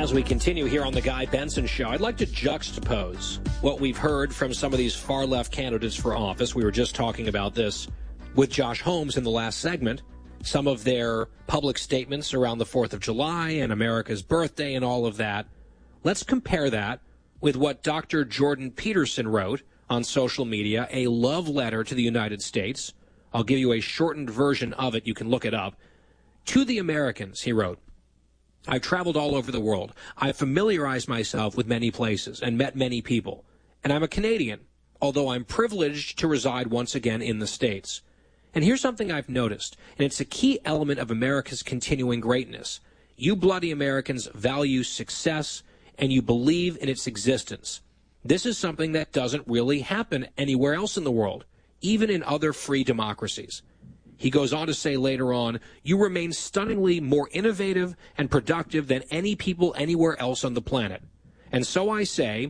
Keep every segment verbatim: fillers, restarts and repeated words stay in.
As we continue here on the Guy Benson Show, I'd like to juxtapose what we've heard from some of these far-left candidates for office. We were just talking about this with Josh Holmes in the last segment. Some of their public statements around the fourth of July and America's birthday and all of that. Let's compare that with what Doctor Jordan Peterson wrote on social media, a love letter to the United States. I'll give you a shortened version of it. You can look it up. To the Americans, he wrote, I've traveled all over the world. I've familiarized myself with many places and met many people. And I'm a Canadian, although I'm privileged to reside once again in the States. And here's something I've noticed, and it's a key element of America's continuing greatness. You bloody Americans value success, and you believe in its existence. This is something that doesn't really happen anywhere else in the world, even in other free democracies. He goes on to say later on, you remain stunningly more innovative and productive than any people anywhere else on the planet. And so I say,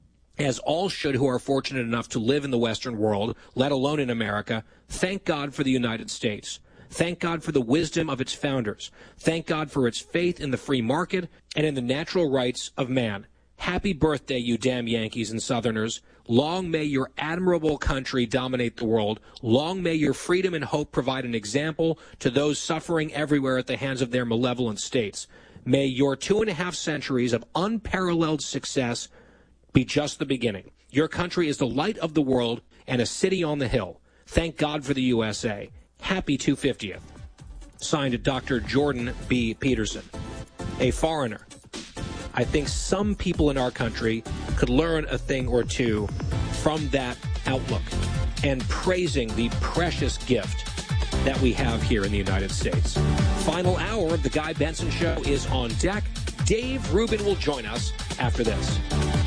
as all should who are fortunate enough to live in the Western world, let alone in America, thank God for the United States. Thank God for the wisdom of its founders. Thank God for its faith in the free market and in the natural rights of man. Happy birthday, you damn Yankees and Southerners. Long may your admirable country dominate the world. Long may your freedom and hope provide an example to those suffering everywhere at the hands of their malevolent states. May your two and a half centuries of unparalleled success be just the beginning. Your country is the light of the world and a city on the hill. Thank God for the U S A. Happy two hundred fiftieth. Signed, Doctor Jordan B. Peterson, a foreigner. I think some people in our country could learn a thing or two from that outlook and praising the precious gift that we have here in the United States. Final hour of the Guy Benson Show is on deck. Dave Rubin will join us after this.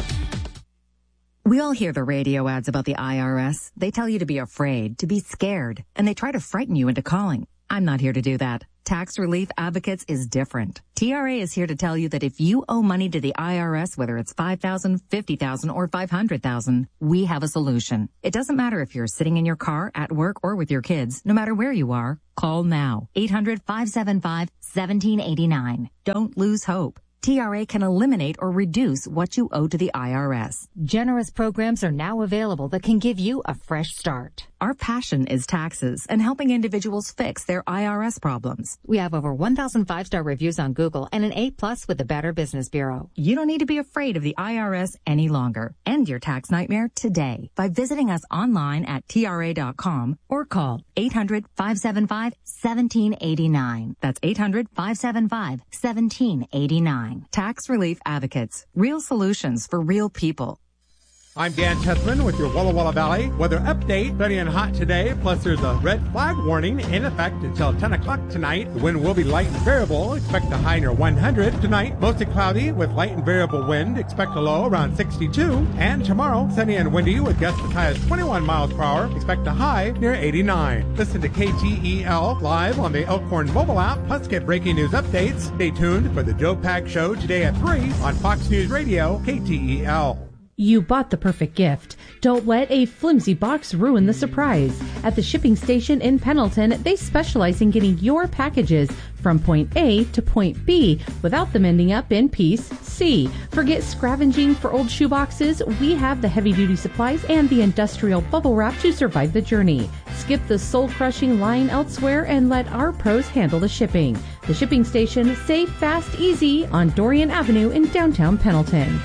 We all hear the radio ads about the I R S. They tell you to be afraid, to be scared, and they try to frighten you into calling. I'm not here to do that. Tax Relief Advocates is different. T R A is here to tell you that if you owe money to the I R S, whether it's five thousand dollars, fifty thousand dollars, or five hundred thousand dollars, we have a solution. It doesn't matter if you're sitting in your car, at work, or with your kids. No matter where you are, call now. eight hundred, five seven five, one seven eight nine. Don't lose hope. T R A can eliminate or reduce what you owe to the I R S. Generous programs are now available that can give you a fresh start. Our passion is taxes and helping individuals fix their I R S problems. We have over one thousand five-star reviews on Google and an A plus with the Better Business Bureau. You don't need to be afraid of the I R S any longer. End your tax nightmare today by visiting us online at T R A dot com or call eight hundred, five seven five, one seven eight nine. That's eight hundred, five seven five, one seven eight nine. Tax Relief Advocates. Real solutions for real people. I'm Dan Tessman with your Walla Walla Valley weather update. Sunny and hot today, plus there's a red flag warning in effect until ten o'clock tonight. The wind will be light and variable. Expect a high near one hundred. Tonight, mostly cloudy with light and variable wind. Expect a low around sixty-two. And tomorrow, sunny and windy with gusts as high as twenty-one miles per hour. Expect a high near eighty-nine. Listen to K T E L live on the Elkhorn mobile app. Plus get breaking news updates. Stay tuned for the Joe Pack Show today at three on Fox News Radio, K T E L. You bought the perfect gift. Don't let a flimsy box ruin the surprise. At the shipping station in Pendleton, they specialize in getting your packages from point A to point B without them ending up in piece C. Forget scavenging for old shoeboxes. We have the heavy-duty supplies and the industrial bubble wrap to survive the journey. Skip the soul-crushing line elsewhere and let our pros handle the shipping. The shipping station, safe, fast, easy on Dorian Avenue in downtown Pendleton.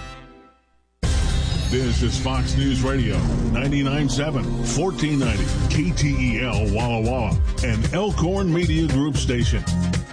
This is Fox News Radio, ninety-nine point seven, fourteen ninety, K T E L Walla Walla, and Elkhorn Media Group station.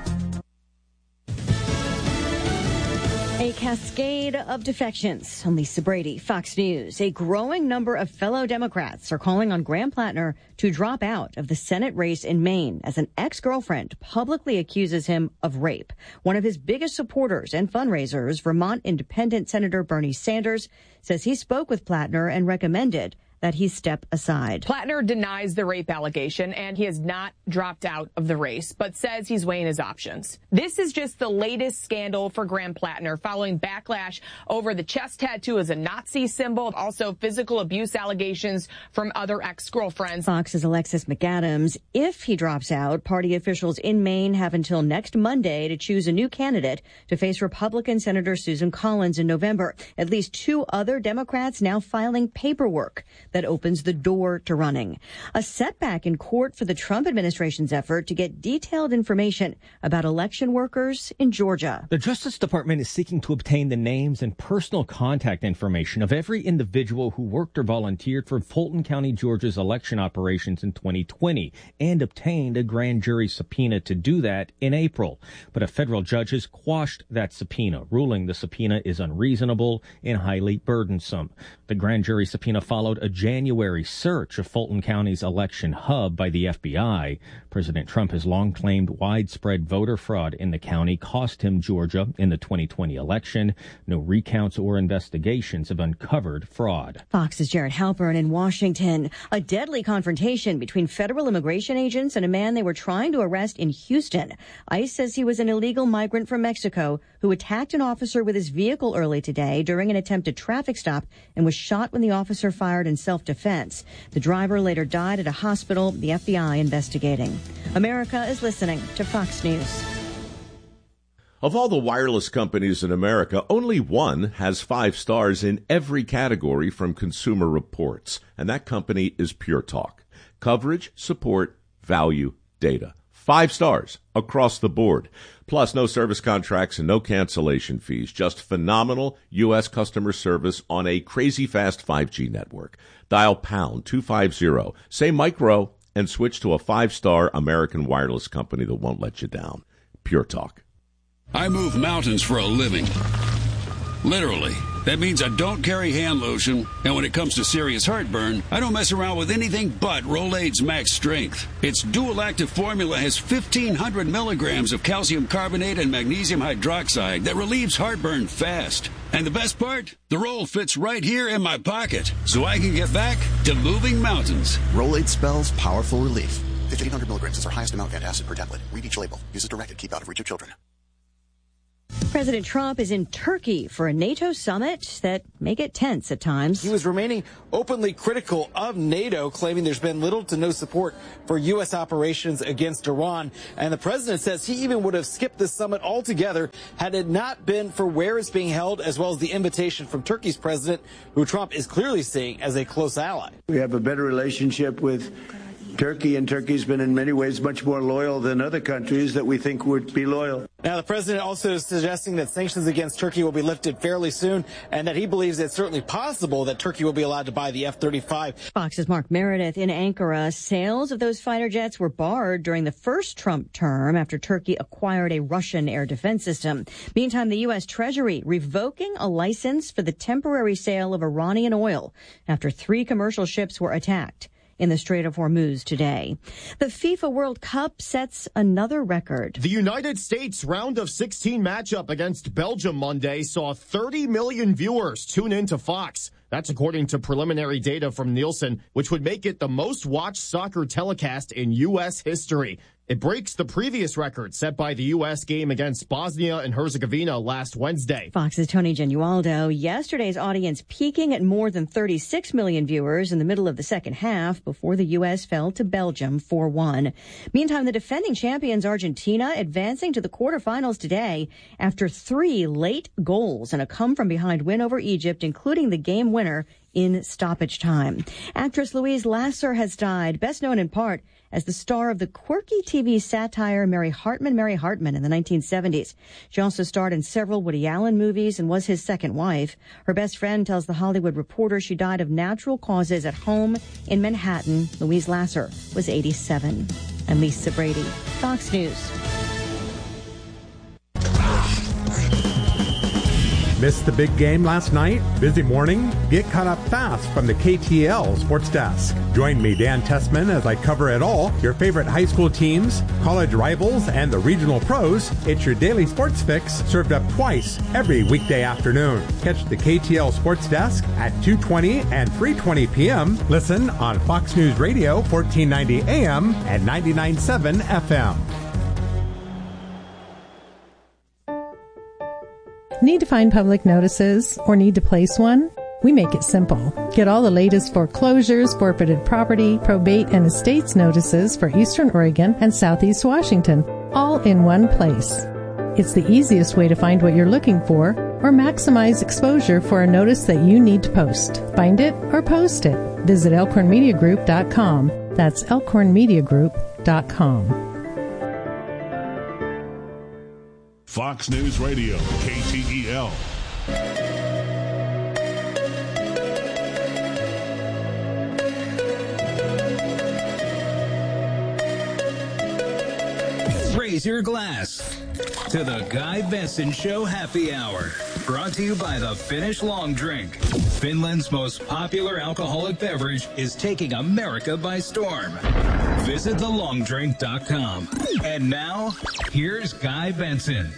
A cascade of defections. I'm Lisa Brady, Fox News. A growing number of fellow Democrats are calling on Graham Plattner to drop out of the Senate race in Maine as an ex-girlfriend publicly accuses him of rape. One of his biggest supporters and fundraisers, Vermont Independent Senator Bernie Sanders, says he spoke with Plattner and recommended that he step aside. Plattner denies the rape allegation, and he has not dropped out of the race, but says he's weighing his options. This is just the latest scandal for Graham Plattner, following backlash over the chest tattoo as a Nazi symbol, also physical abuse allegations from other ex-girlfriends. Fox's Alexis McAdams. If he drops out, party officials in Maine have until next Monday to choose a new candidate to face Republican Senator Susan Collins in November. At least two other Democrats now filing paperwork that opens the door to running. A setback in court for the Trump administration's effort to get detailed information about election workers in Georgia. The Justice Department is seeking to obtain the names and personal contact information of every individual who worked or volunteered for Fulton County, Georgia's election operations in twenty twenty and obtained a grand jury subpoena to do that in April. But a federal judge has quashed that subpoena, ruling the subpoena is unreasonable and highly burdensome. The grand jury subpoena followed a January search of Fulton County's election hub by the F B I. President Trump has long claimed widespread voter fraud in the county cost him Georgia in the twenty twenty election. No recounts or investigations have uncovered fraud. Fox's Jared Halpern in Washington. A deadly confrontation between federal immigration agents and a man they were trying to arrest in Houston. ICE says he was an illegal migrant from Mexico who attacked an officer with his vehicle early today during an attempted traffic stop and was shot when the officer fired in self-defense. The driver later died at a hospital, the F B I investigating. America is listening to Fox News. Of all the wireless companies in America, only one has five stars in every category from Consumer Reports, and that company is Pure Talk. Coverage, support, value, data. Five stars across the board. Plus, no service contracts and no cancellation fees. Just phenomenal U S customer service on a crazy fast five G network. Dial pound two fifty, say micro, and switch to a five-star American wireless company that won't let you down. Pure Talk. I move mountains for a living. Literally. That means I don't carry hand lotion, and when it comes to serious heartburn, I don't mess around with anything but Rolaids Max Strength. Its dual-active formula has fifteen hundred milligrams of calcium carbonate and magnesium hydroxide that relieves heartburn fast. And the best part? The roll fits right here in my pocket, so I can get back to moving mountains. Rolaids spells powerful relief. fifteen hundred milligrams is our highest amount of antacid per tablet. Read each label. Use as directed. Keep out of reach of children. President Trump is in Turkey for a NATO summit that may get tense at times. He was remaining openly critical of NATO, claiming there's been little to no support for U S operations against Iran. And the president says he even would have skipped the summit altogether had it not been for where it's being held, as well as the invitation from Turkey's president, who Trump is clearly seeing as a close ally. We have a better relationship with Turkey, and Turkey's been in many ways much more loyal than other countries that we think would be loyal. Now, the president also is suggesting that sanctions against Turkey will be lifted fairly soon, and that he believes it's certainly possible that Turkey will be allowed to buy the F thirty-five. Fox's Mark Meredith in Ankara. Sales of those fighter jets were barred during the first Trump term after Turkey acquired a Russian air defense system. Meantime, the U S. Treasury revoking a license for the temporary sale of Iranian oil after three commercial ships were attacked in the Strait of Hormuz today. The FIFA World Cup sets another record. The United States round of sixteen matchup against Belgium Monday saw thirty million viewers tune in to Fox. That's according to preliminary data from Nielsen, which would make it the most watched soccer telecast in U S history. It breaks the previous record set by the U S game against Bosnia and Herzegovina last Wednesday. Fox's Tony Genualdo. Yesterday's audience peaking at more than thirty-six million viewers in the middle of the second half before the U S fell to Belgium four one. Meantime, the defending champions Argentina advancing to the quarterfinals today after three late goals and a come-from-behind win over Egypt, including the game winner in stoppage time. Actress Louise Lasser has died, best known in part as the star of the quirky T V satire Mary Hartman, Mary Hartman in the nineteen seventies. She also starred in several Woody Allen movies and was his second wife. Her best friend tells The Hollywood Reporter she died of natural causes at home in Manhattan. Louise Lasser was eighty-seven. I'm Lisa Brady, Fox News. Missed the big game last night? Busy morning? Get caught up fast from the K T L Sports Desk. Join me, Dan Tessman, as I cover it all. Your favorite high school teams, college rivals, and the regional pros. It's your daily sports fix served up twice every weekday afternoon. Catch the K T L Sports Desk at two twenty and three twenty p.m. Listen on Fox News Radio, fourteen ninety A M and ninety-nine point seven F M. Need to find public notices or need to place one? We make it simple. Get all the latest foreclosures, forfeited property, probate, and estates notices for Eastern Oregon and Southeast Washington, all in one place. It's the easiest way to find what you're looking for or maximize exposure for a notice that you need to post. Find it or post it. Visit elkhorn media group dot com. That's elkhorn media group dot com. Fox News Radio, K T E L. Raise your glass to the Guy Benson Show Happy Hour. Brought to you by the Finnish Long Drink. Finland's most popular alcoholic beverage is taking America by storm. Visit the long drink dot com. And now, here's Guy Benson.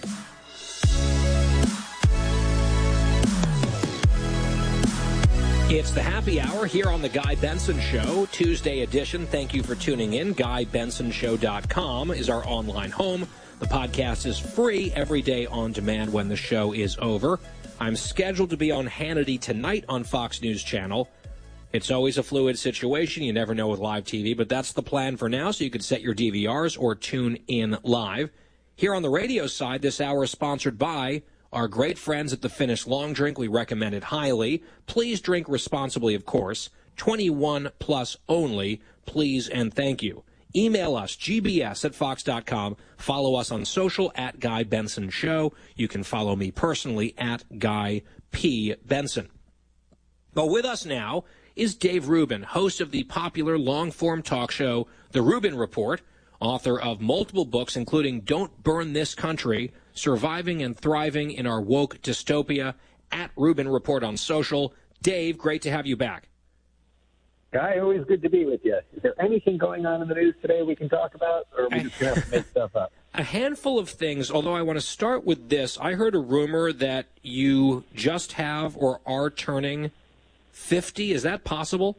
It's the happy hour here on the Guy Benson Show, Tuesday edition. Thank you for tuning in. guy benson show dot com is our online home. The podcast is free every day on demand when the show is over. I'm scheduled to be on Hannity tonight on Fox News Channel. It's always a fluid situation. You never know with live T V, but that's the plan for now, so you can set your D V Rs or tune in live. Here on the radio side, this hour is sponsored by our great friends at the Finnish Long Drink. We recommend it highly. Please drink responsibly, of course. twenty-one plus only. Please and thank you. Email us, g b s at fox dot com. Follow us on social at Guy Benson Show. You can follow me personally at Guy P. Benson. Well, with us now is Dave Rubin, host of the popular long-form talk show, The Rubin Report, author of multiple books, including Don't Burn This Country, Surviving and Thriving in Our Woke Dystopia, at Rubin Report on social. Dave, great to have you back. Guy, always good to be with you. Is there anything going on in the news today we can talk about, or are we just going to have to make stuff up? A handful of things, although I want to start with this. I heard a rumor that you just have or are turning fifty. Is that possible?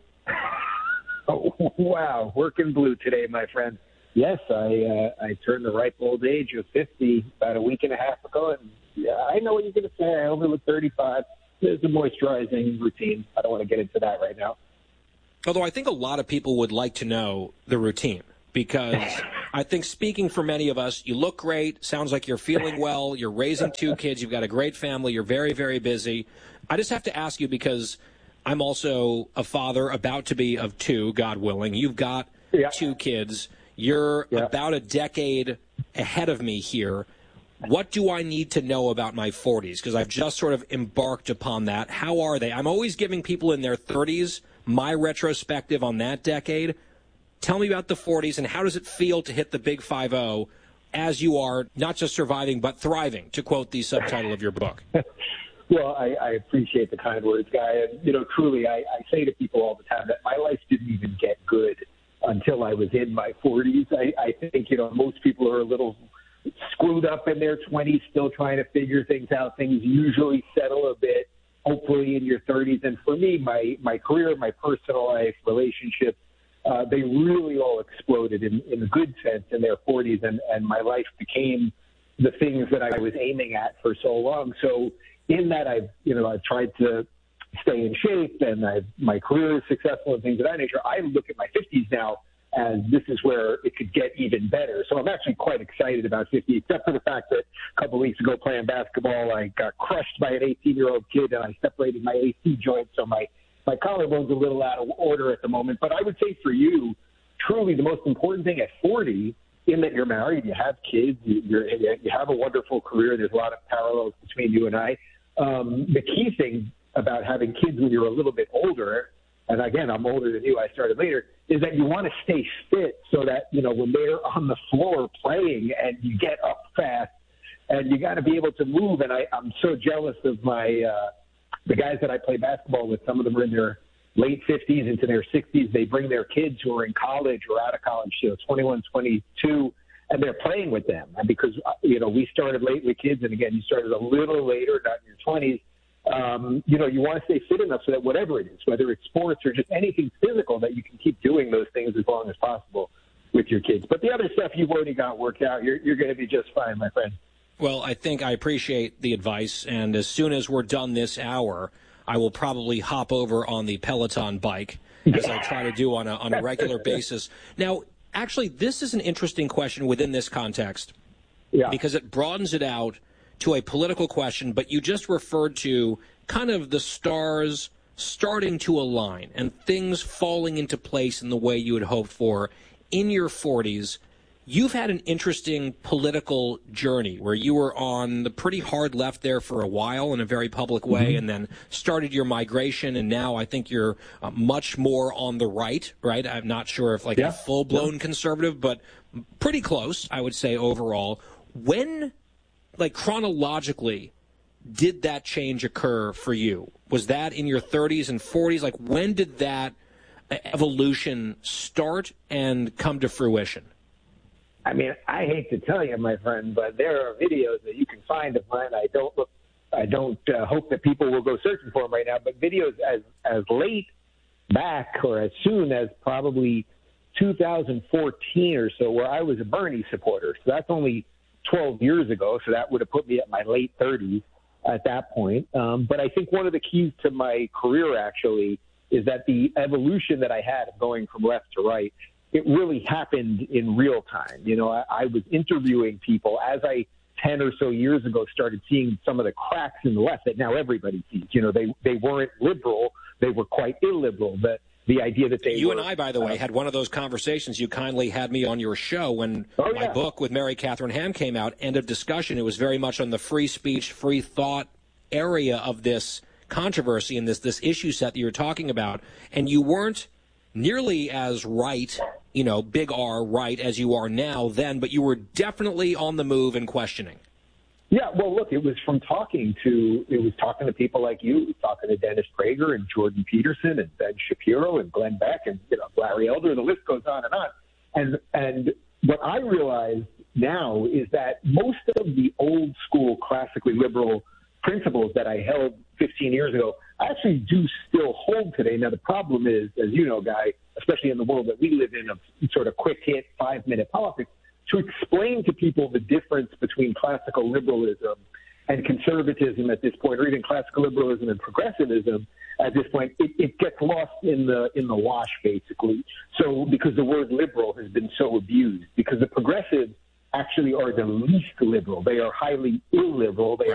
Oh, wow. Working blue today, my friend. Yes, I uh, I turned the ripe old age of fifty about a week and a half ago, and yeah, I know what you're going to say. I only look thirty-five. There's a moisturizing routine. I don't want to get into that right now. Although I think a lot of people would like to know the routine, because I think speaking for many of us, you look great, sounds like you're feeling well, you're raising two kids, you've got a great family, you're very, very busy. I just have to ask you, because I'm also a father, about to be, of two, God willing. You've got yeah. two kids. You're yeah. about a decade ahead of me here. What do I need to know about my forties? Because I've just sort of embarked upon that. How are they? I'm always giving people in their thirties my retrospective on that decade. Tell me about the forties, and how does it feel to hit the big five oh as you are not just surviving but thriving, to quote the subtitle of your book? Well, I, I appreciate the kind words, Guy. And, you know, truly, I, I say to people all the time that my life didn't even get good until I was in my forties. I, I think, you know, most people are a little screwed up in their twenties, still trying to figure things out. Things usually settle a bit, hopefully, in your thirties. And for me, my, my career, my personal life, relationships, uh, they really all exploded in, in a good sense in their forties. And, and my life became the things that I was aiming at for so long. So in that, I've, you know, I've tried to stay in shape, and I've, my career is successful and things of that nature. I look at my fifties now as this is where it could get even better. So I'm actually quite excited about fifty, except for the fact that a couple of weeks ago playing basketball, I got crushed by an eighteen-year-old kid, and I separated my A C joint, so my, my collarbone's a little out of order at the moment. But I would say for you, truly the most important thing at forty, in that you're married, you have kids, you, you're, you have a wonderful career, there's a lot of parallels between you and I. Um, the key thing about having kids when you're a little bit older, and again, I'm older than you, I started later, is that you want to stay fit so that, you know, when they're on the floor playing and you get up fast and you got to be able to move. And I, I'm so jealous of my uh, the guys that I play basketball with. Some of them are in their late fifties into their sixties. They bring their kids who are in college or out of college, you know, twenty-one, twenty-two, and they're playing with them. And because, you know, we started late with kids, and again, you started a little later, not in your twenties. Um, you know, you want to stay fit enough so that whatever it is, whether it's sports or just anything physical, that you can keep doing those things as long as possible with your kids. But the other stuff you've already got worked out. You're, you're going to be just fine, my friend. Well, I think I appreciate the advice, and as soon as we're done this hour, I will probably hop over on the Peloton bike, as I try to do on a, on a regular basis. Now, actually, this is an interesting question within this context, yeah. because it broadens it out to a political question, but you just referred to kind of the stars starting to align and things falling into place in the way you had hoped for in your forties. You've had an interesting political journey where you were on the pretty hard left there for a while in a very public way, mm-hmm. and then started your migration, and now I think you're uh, much more on the right, right? I'm not sure if like yeah. a full-blown yeah. conservative, but pretty close, I would say, overall. When, like chronologically, did that change occur for you? Was that in your thirties and forties? Like, when did that evolution start and come to fruition? I mean, I hate to tell you, my friend, but there are videos that you can find of mine. I don't look, I don't uh, hope that people will go searching for them right now, but videos as as late back or as soon as probably two thousand fourteen or so, where I was a Bernie supporter. So that's only twelve years ago. So that would have put me at my late thirties at that point. Um, but I think one of the keys to my career actually is that the evolution that I had of going from left to right, it really happened in real time. You know, I, I was interviewing people as I ten or so years ago started seeing some of the cracks in the left that now everybody sees. You know, they they weren't liberal, they were quite illiberal. But the idea that they you were, and I, by the way, uh, had one of those conversations. You kindly had me on your show when oh, my yeah. book with Mary Catherine Ham came out. End of discussion. It was very much on the free speech, free thought area of this controversy and this this issue set that you were talking about, and you weren't nearly as right, you know, big R right as you are now then, but you were definitely on the move and questioning. Yeah, well, look, it was from talking to, it was talking to people like you, it was talking to Dennis Prager and Jordan Peterson and Ben Shapiro and Glenn Beck and, you know, Larry Elder, the list goes on and on. And, and what I realize now is that most of the old school classically liberal principles that I held fifteen years ago, I actually do still hold today. Now, the problem is, as you know, Guy, especially in the world that we live in of sort of quick hit, five minute politics, to explain to people the difference between classical liberalism and conservatism at this point, or even classical liberalism and progressivism at this point, it, it gets lost in the in the wash, basically. So because the word liberal has been so abused, because the progressives actually are the least liberal. They are highly illiberal. They